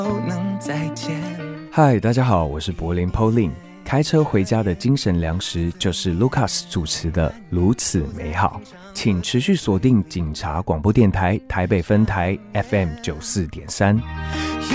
能再见。 嗨，大家好，我是柏林 Pauline。开车回家的精神粮食就是 Lucas 主持的《如此美好》，请持续锁定警察广播电台台北分台 FM 94.3。